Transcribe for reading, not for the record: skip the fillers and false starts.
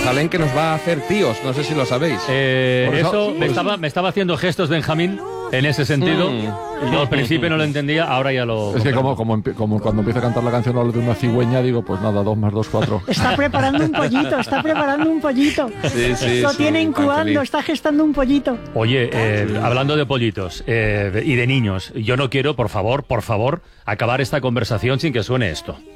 Matusalén, que nos va a hacer tíos, no sé si lo sabéis. Me estaba haciendo gestos Benjamín en ese sentido. Y yo al principio no lo entendía, ahora ya lo... Es que como cuando empieza a cantar la canción hablo de una cigüeña, digo, pues nada, 2 más 2, 4. Está preparando un pollito, Sí, lo tiene incubando, está gestando un pollito. Oye, hablando de pollitos y de niños, yo no quiero, por favor, acabar esta conversación sin que suene esto.